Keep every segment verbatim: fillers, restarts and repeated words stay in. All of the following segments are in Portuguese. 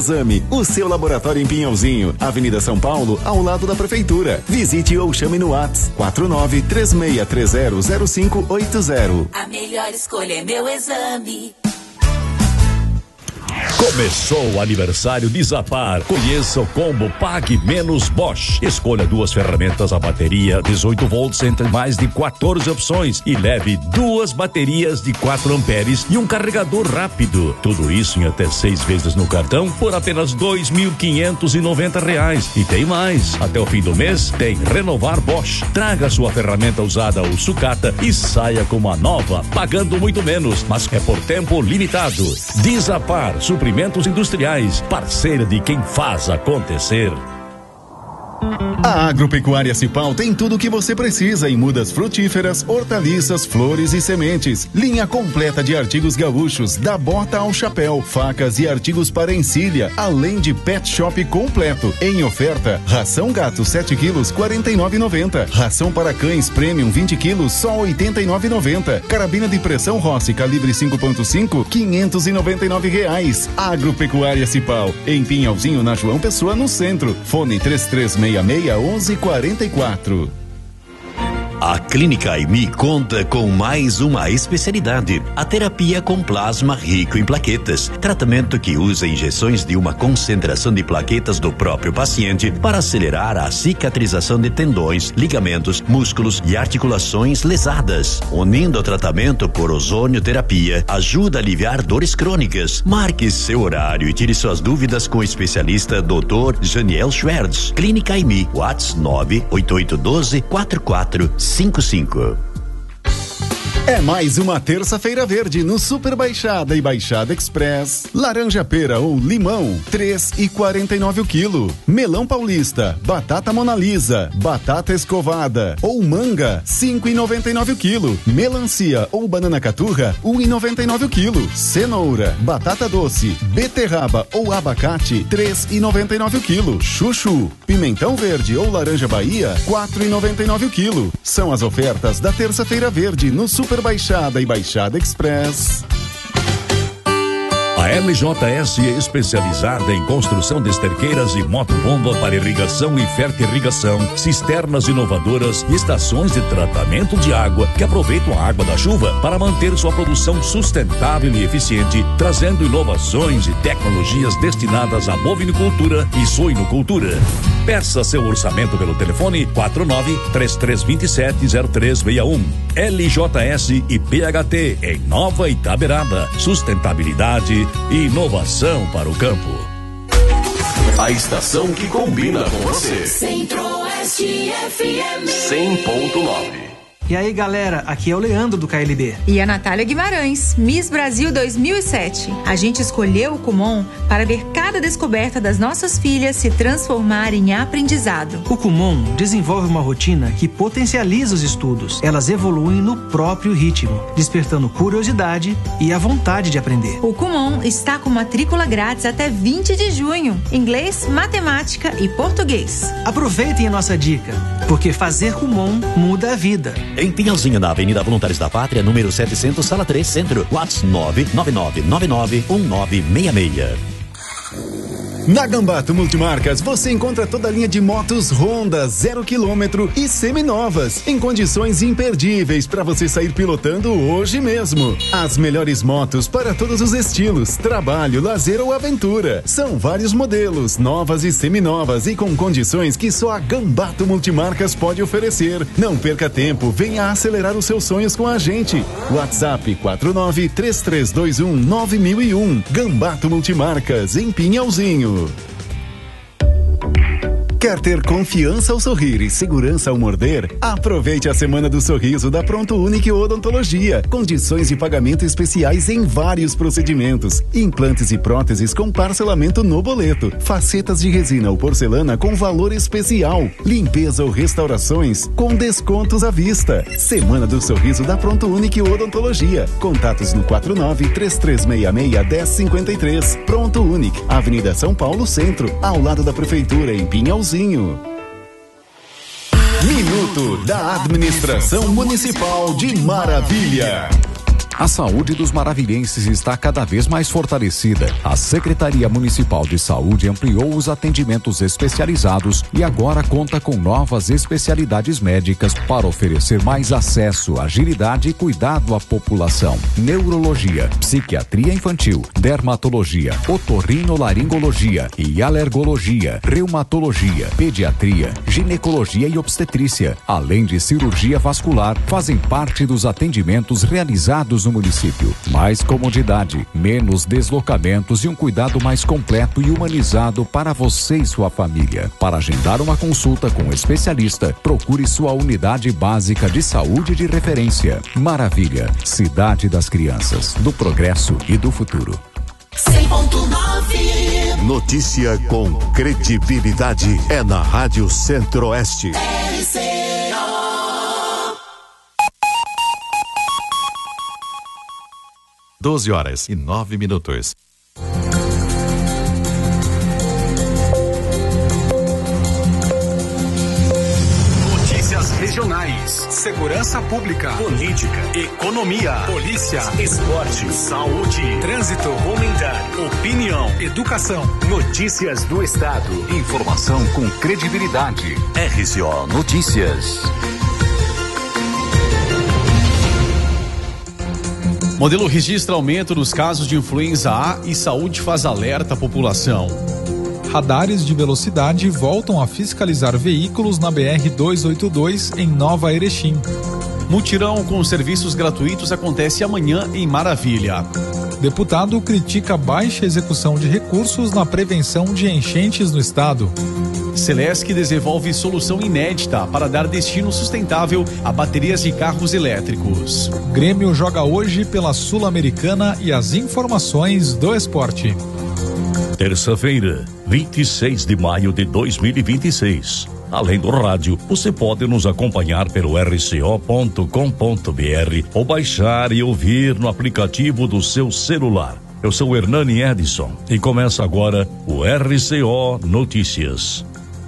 Exame, o seu laboratório em Pinhalzinho, Avenida São Paulo, ao lado da Prefeitura. Visite ou chame no WhatsApp quatro nove três seis três zero zero cinco oito zero. A melhor escolha é Meu Exame. Começou o aniversário de Zapar. Conheça o combo Pague Menos Bosch. Escolha duas ferramentas a bateria dezoito volts entre mais de quatorze opções e leve duas baterias de quatro amperes e um carregador rápido. Tudo isso em até seis vezes no cartão por apenas dois mil quinhentos e noventa reais. E tem mais. Até o fim do mês tem Renovar Bosch. Traga sua ferramenta usada ou sucata e saia com uma nova, pagando muito menos, mas é por tempo limitado. De Zapar, Suprimentos Industriais, parceira de quem faz acontecer. A Agropecuária Cipal tem tudo o que você precisa em mudas frutíferas, hortaliças, flores e sementes. Linha completa de artigos gaúchos, da bota ao chapéu, facas e artigos para encilha, além de pet shop completo. Em oferta, ração gato sete quilos, quarenta e nove reais e noventa centavos. Ração para cães premium vinte quilos, só oitenta e nove reais e noventa centavos. Carabina de pressão Rossi calibre cinco ponto cinco, quinhentos e noventa e nove reais. Agropecuária Cipal, em Pinhalzinho, na João Pessoa, no centro. Fone três três seis seis onze quarenta e quatro. A Clínica Aimi conta com mais uma especialidade, a terapia com plasma rico em plaquetas, tratamento que usa injeções de uma concentração de plaquetas do próprio paciente para acelerar a cicatrização de tendões, ligamentos, músculos e articulações lesadas. Unindo o tratamento por ozonioterapia, ajuda a aliviar dores crônicas. Marque seu horário e tire suas dúvidas com o especialista doutor Janiel Schwertz. Clínica Aimi, WhatsApp nove oito oito um dois quatro quatro cinco cinco. É mais uma terça-feira verde no Super Baixada e Baixada Express. Laranja pera ou limão, três e quarenta e nove o quilo. Melão paulista, batata Mona Lisa, batata escovada ou manga, cinco e noventa e nove o quilo. Melancia ou banana caturra, um e noventa e nove o quilo. Cenoura, batata doce, beterraba ou abacate, três e noventa e nove o quilo. Chuchu, pimentão verde ou laranja Bahia, quatro e noventa e nove o quilo. São as ofertas da terça-feira verde no Super Baixada e Baixada Express. A L J S é especializada em construção de esterqueiras e motobomba para irrigação e fertirrigação, cisternas inovadoras e estações de tratamento de água que aproveitam a água da chuva para manter sua produção sustentável e eficiente, trazendo inovações e tecnologias destinadas à bovinicultura e suinocultura. Peça seu orçamento pelo telefone quatro nove três três dois sete zero três seis um. L J S e P H T em Nova Itaberaba. Sustentabilidade e inovação para o campo. A estação que combina com você. Centro-Oeste F M cem ponto nove. E aí, galera, aqui é o Leandro do K L B. E a Natália Guimarães, Miss Brasil dois mil e sete. A gente escolheu o Kumon para ver cada descoberta das nossas filhas se transformar em aprendizado. O Kumon desenvolve uma rotina que potencializa os estudos. Elas evoluem no próprio ritmo, despertando curiosidade e a vontade de aprender. O Kumon está com matrícula grátis até vinte de junho. Inglês, matemática e português. Aproveitem a nossa dica, porque fazer Kumon muda a vida. Em Pinhalzinho, na Avenida Voluntários da Pátria, número setecentos, sala três, centro. WhatsApp nove nove nove nove nove um nove seis seis. Na Gambato Multimarcas você encontra toda a linha de motos Honda zero quilômetro e seminovas em condições imperdíveis para você sair pilotando hoje mesmo. As melhores motos para todos os estilos, trabalho, lazer ou aventura. São vários modelos, novas e seminovas e com condições que só a Gambato Multimarcas pode oferecer. Não perca tempo, venha acelerar os seus sonhos com a gente. WhatsApp quatro nove três três dois um nove mil e um. Gambato Multimarcas em Pinhalzinho. Quer ter confiança ao sorrir e segurança ao morder? Aproveite a Semana do Sorriso da Pronto Unique Odontologia. Condições de pagamento especiais em vários procedimentos. Implantes e próteses com parcelamento no boleto. Facetas de resina ou porcelana com valor especial. Limpeza ou restaurações com descontos à vista. Semana do Sorriso da Pronto Unique Odontologia. Contatos no quatro nove três três seis seis um zero cinco três. Pronto Unique, Avenida São Paulo Centro, ao lado da Prefeitura em Pinhalzinho. Minuto da Administração Municipal de Maravilha. A saúde dos maravilhenses está cada vez mais fortalecida. A Secretaria Municipal de Saúde ampliou os atendimentos especializados e agora conta com novas especialidades médicas para oferecer mais acesso, agilidade e cuidado à população. Neurologia, psiquiatria infantil, dermatologia, otorrinolaringologia e alergologia, reumatologia, pediatria, ginecologia e obstetrícia, além de cirurgia vascular, fazem parte dos atendimentos realizados no município. Mais comodidade, menos deslocamentos e um cuidado mais completo e humanizado para você e sua família. Para agendar uma consulta com um especialista, procure sua unidade básica de saúde de referência. Maravilha, cidade das crianças, do progresso e do futuro. cem ponto nove. Notícia com credibilidade é na Rádio Centro-Oeste. R C O. doze horas e nove minutos. Notícias regionais, segurança pública, política, economia, polícia, esporte, saúde, trânsito, comentário, opinião, educação, notícias do estado, informação com credibilidade. R C O Notícias. Modelo registra aumento nos casos de influenza A e saúde faz alerta à população. Radares de velocidade voltam a fiscalizar veículos na B R duzentos e oitenta e dois em Nova Erechim. Mutirão com serviços gratuitos acontece amanhã em Maravilha. Deputado critica baixa execução de recursos na prevenção de enchentes no estado. Celesc desenvolve solução inédita para dar destino sustentável a baterias de carros elétricos. Grêmio joga hoje pela Sul-Americana e as informações do esporte. Terça-feira, vinte e seis de maio de dois mil e vinte e seis. Além do rádio, você pode nos acompanhar pelo r c o ponto com ponto b r ou baixar e ouvir no aplicativo do seu celular. Eu sou Hernani Edson e começa agora o R C O Notícias.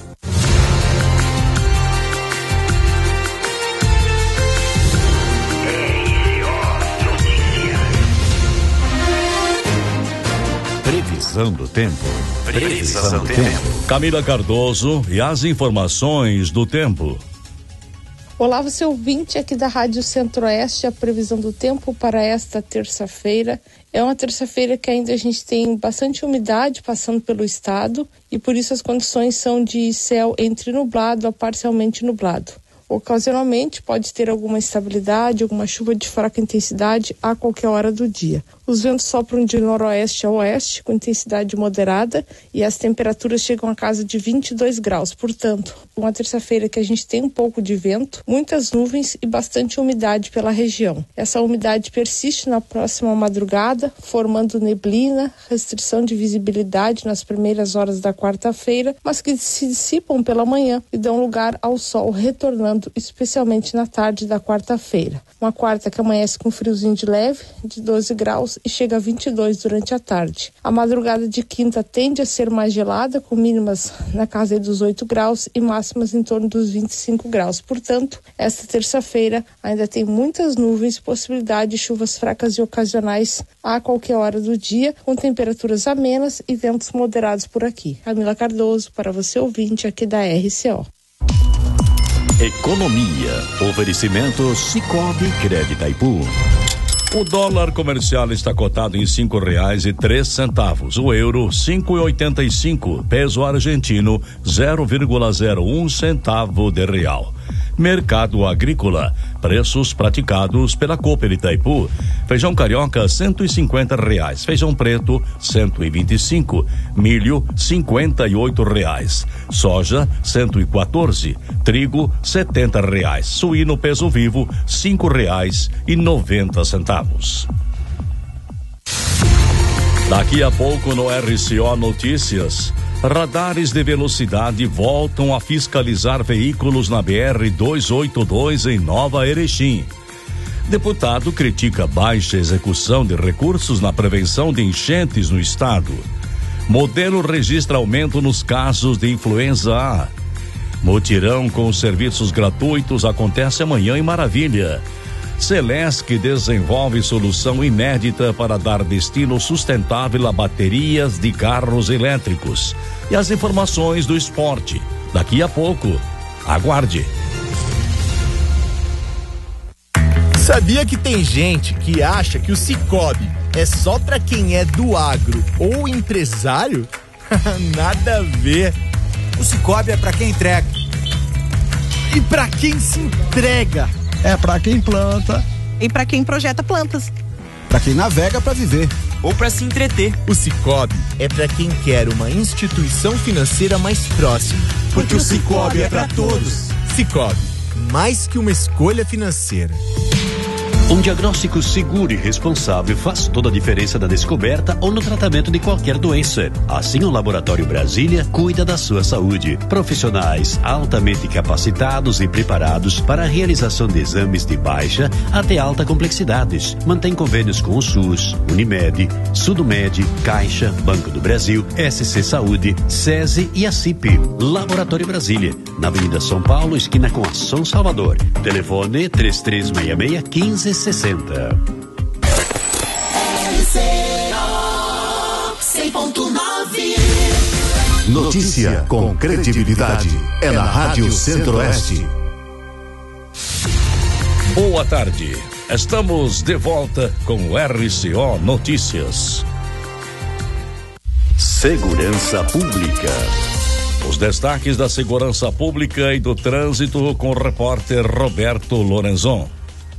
Previsão do tempo. Previsão do tempo. Camila Cardoso e as informações do tempo. Olá, você ouvinte aqui da Rádio Centro-Oeste, a previsão do tempo para esta terça-feira. É uma terça-feira que ainda a gente tem bastante umidade passando pelo estado e por isso as condições são de céu entre nublado a parcialmente nublado. Ocasionalmente pode ter alguma instabilidade, alguma chuva de fraca intensidade a qualquer hora do dia. Os ventos sopram de noroeste a oeste com intensidade moderada e as temperaturas chegam a casa de vinte e dois graus. Portanto, uma terça-feira que a gente tem um pouco de vento, muitas nuvens e bastante umidade pela região. Essa umidade persiste na próxima madrugada, formando neblina, restrição de visibilidade nas primeiras horas da quarta-feira, mas que se dissipam pela manhã e dão lugar ao sol retornando, especialmente na tarde da quarta-feira. Uma quarta que amanhece com friozinho de leve, de doze graus, e chega a vinte e dois durante a tarde. A madrugada de quinta tende a ser mais gelada, com mínimas na casa dos oito graus e máximas em torno dos vinte e cinco graus. Portanto, esta terça-feira ainda tem muitas nuvens, possibilidade de chuvas fracas e ocasionais a qualquer hora do dia, com temperaturas amenas e ventos moderados por aqui. Camila Cardoso, para você ouvinte aqui da R C O. Economia. Oferecimento Cicobi Crédito Itaipu. O dólar comercial está cotado em cinco reais e três centavos. O euro, cinco e oitenta e cinco. Peso argentino, zero vírgula zero um centavo de real. Mercado agrícola. Preços praticados pela Cooper Itaipu. Feijão carioca, cento e cinquenta reais. Feijão preto, cento e vinte e cinco. Milho, cinquenta e oito reais. Soja, cento e quatorze. Trigo, setenta reais. Suíno peso vivo, cinco reais e noventa centavos. Daqui a pouco no R C O Notícias. Radares de velocidade voltam a fiscalizar veículos na B R duzentos e oitenta e dois em Nova Erechim. Deputado critica baixa execução de recursos na prevenção de enchentes no estado. Modelo registra aumento nos casos de influenza A. Mutirão com serviços gratuitos acontece amanhã em Maravilha. Celesc desenvolve solução inédita para dar destino sustentável a baterias de carros elétricos. E as informações do esporte. Daqui a pouco. Aguarde. Sabia que tem gente que acha que o Sicoob é só pra quem é do agro ou empresário? Nada a ver. O Sicoob é pra quem entrega. E pra quem se entrega? É pra quem planta. E pra quem projeta plantas. Pra quem navega pra viver. Ou pra se entreter. O Sicoob é pra quem quer uma instituição financeira mais próxima. Porque, Porque o Sicoob é pra todos. Sicoob, mais que uma escolha financeira. Um diagnóstico seguro e responsável faz toda a diferença na descoberta ou no tratamento de qualquer doença. Assim, o Laboratório Brasília cuida da sua saúde. Profissionais altamente capacitados e preparados para a realização de exames de baixa até alta complexidades. Mantém convênios com o SUS, Unimed, Sudomed, Caixa, Banco do Brasil, S C Saúde, SESI e a C I P. Laboratório Brasília, na Avenida São Paulo, esquina com a São Salvador. Telefone três três seis seis, quinze sessenta. cem ponto nove. Notícia com credibilidade é na Rádio Centro-Oeste. Boa tarde. Estamos de volta com o R C O Notícias. Segurança Pública. Os destaques da segurança pública e do trânsito com o repórter Roberto Lorenzon.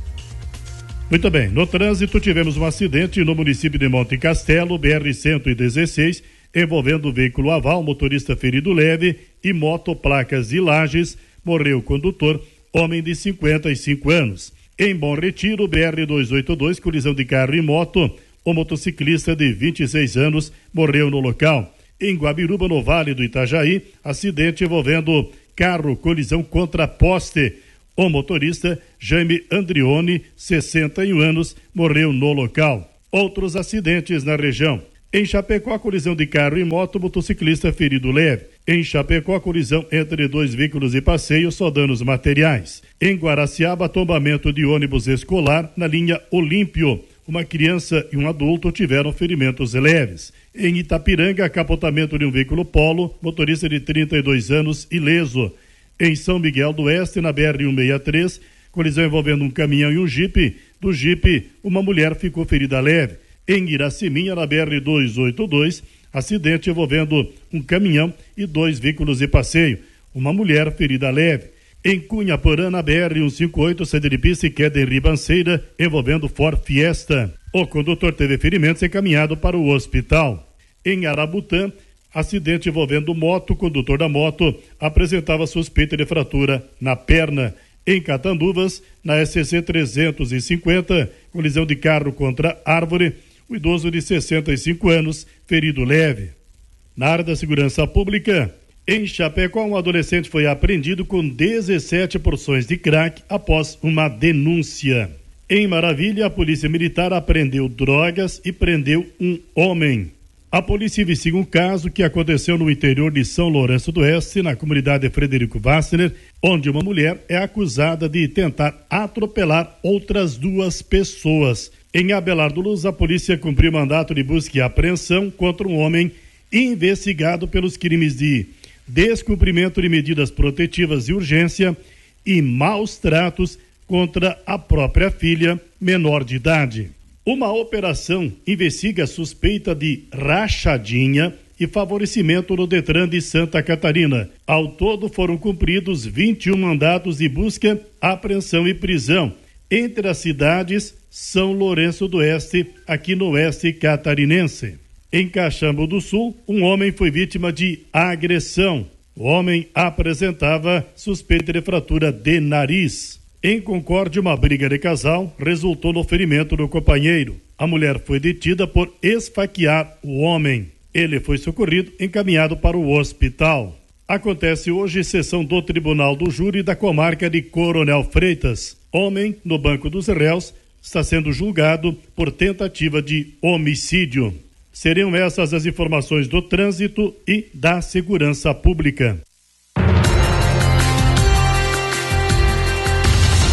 Muito bem, no trânsito tivemos um acidente no município de Monte Castelo, B R cento e dezesseis, envolvendo o veículo Aval, motorista ferido leve e moto placas de Lages, morreu o condutor, homem de cinquenta e cinco anos. Em Bom Retiro, B R duzentos e oitenta e dois, colisão de carro e moto, o motociclista de vinte e seis anos morreu no local. Em Guabiruba, no Vale do Itajaí, acidente envolvendo carro, colisão contra poste. O motorista, Jaime Andrione, sessenta e um anos, morreu no local. Outros acidentes na região. Em Chapecó, colisão de carro e moto, motociclista ferido leve. Em Chapecó, colisão entre dois veículos e passeio, só danos materiais. Em Guaraciaba, tombamento de ônibus escolar na linha Olímpio. Uma criança e um adulto tiveram ferimentos leves. Em Itapiranga, capotamento de um veículo Polo, motorista de trinta e dois anos, ileso. Em São Miguel do Oeste, na B R cento e sessenta e três, colisão envolvendo um caminhão e um jipe. Do jipe, uma mulher ficou ferida leve. Em Iraceminha, na B R duzentos e oitenta e dois, acidente envolvendo um caminhão e dois veículos de passeio. Uma mulher ferida leve. Em Cunhaporã, na B R cento e cinquenta e oito, saída de pista e queda em Ribanceira, envolvendo Ford Fiesta. O condutor teve ferimentos encaminhado para o hospital. Em Arabutã, acidente envolvendo moto, o condutor da moto apresentava suspeita de fratura na perna. Em Catanduvas, na S C trezentos e cinquenta, colisão de carro contra árvore, o idoso de sessenta e cinco anos, ferido leve. Na área da segurança pública, em Chapecó, um adolescente foi apreendido com dezessete porções de crack após uma denúncia. Em Maravilha, a polícia militar apreendeu drogas e prendeu um homem. A polícia investiga um caso que aconteceu no interior de São Lourenço do Oeste, na comunidade Frederico Wassner, onde uma mulher é acusada de tentar atropelar outras duas pessoas. Em Abelardo Luz, a polícia cumpriu mandato de busca e apreensão contra um homem investigado pelos crimes de descumprimento de medidas protetivas de urgência e maus tratos contra a própria filha menor de idade. Uma operação investiga a suspeita de rachadinha e favorecimento no Detran de Santa Catarina. Ao todo foram cumpridos vinte e um mandados de busca, apreensão e prisão entre as cidades São Lourenço do Oeste, aqui no oeste catarinense. Em Caxambu do Sul, um homem foi vítima de agressão. O homem apresentava suspeita de fratura de nariz. Em Concórdia, uma briga de casal resultou no ferimento do companheiro. A mulher foi detida por esfaquear o homem. Ele foi socorrido e encaminhado para o hospital. Acontece hoje sessão do Tribunal do Júri da comarca de Coronel Freitas. Homem, no banco dos réus, está sendo julgado por tentativa de homicídio. Seriam essas as informações do trânsito e da segurança pública.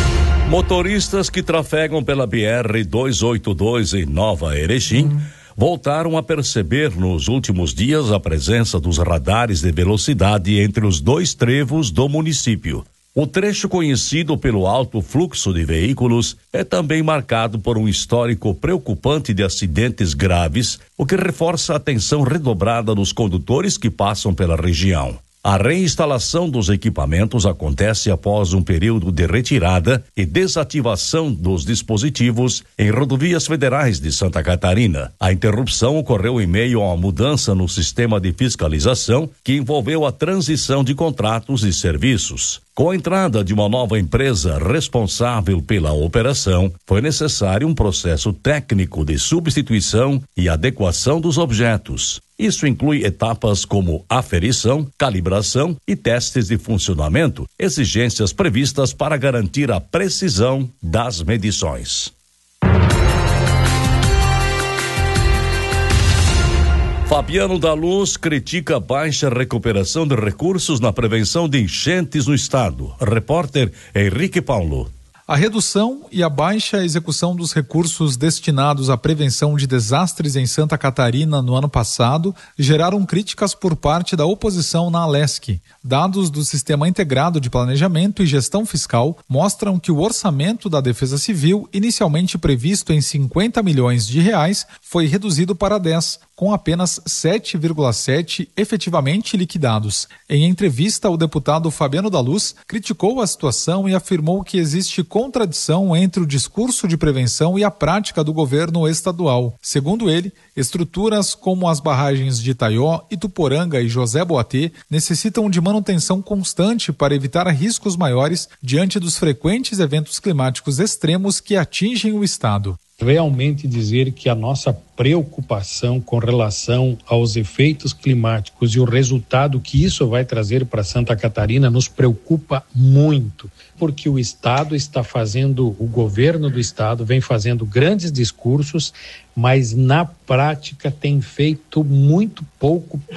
Motoristas que trafegam pela B R duzentos e oitenta e dois em Nova Erechim voltaram a perceber nos últimos dias a presença dos radares de velocidade entre os dois trevos do município. O trecho conhecido pelo alto fluxo de veículos é também marcado por um histórico preocupante de acidentes graves, o que reforça a atenção redobrada dos condutores que passam pela região. A reinstalação dos equipamentos acontece após um período de retirada e desativação dos dispositivos em rodovias federais de Santa Catarina. A interrupção ocorreu em meio a uma mudança no sistema de fiscalização que envolveu a transição de contratos e serviços. Com a entrada de uma nova empresa responsável pela operação, foi necessário um processo técnico de substituição e adequação dos objetos. Isso inclui etapas como aferição, calibração e testes de funcionamento, exigências previstas para garantir a precisão das medições. Fabiano da Luz critica a baixa recuperação de recursos na prevenção de enchentes no estado. Repórter Henrique Paulo. A redução e a baixa execução dos recursos destinados à prevenção de desastres em Santa Catarina no ano passado geraram críticas por parte da oposição na Alesc. Dados do Sistema Integrado de Planejamento e Gestão Fiscal mostram que o orçamento da Defesa Civil, inicialmente previsto em cinquenta milhões de reais, foi reduzido para dez, com apenas sete vírgula sete efetivamente liquidados. Em entrevista, o deputado Fabiano da Luz criticou a situação e afirmou que existe contradição entre o discurso de prevenção e a prática do governo estadual. Segundo ele, estruturas como as barragens de Itaió, Ituporanga e José Boatê necessitam de manutenção constante para evitar riscos maiores diante dos frequentes eventos climáticos extremos que atingem o estado. Realmente dizer que a nossa preocupação com relação aos efeitos climáticos e o resultado que isso vai trazer para Santa Catarina nos preocupa muito, porque o Estado está fazendo, o governo do Estado vem fazendo grandes discursos, mas na prática tem feito muito pouco